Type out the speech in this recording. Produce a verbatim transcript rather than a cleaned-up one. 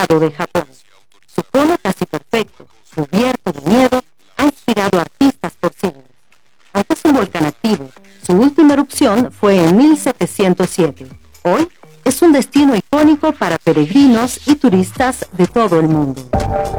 nevado de Japón. Su cono casi perfecto, cubierto de nieve, ha inspirado a artistas por siglos. Aunque es un volcán activo, su última erupción fue en mil setecientos siete. Hoy es un destino icónico para peregrinos y turistas de todo el mundo.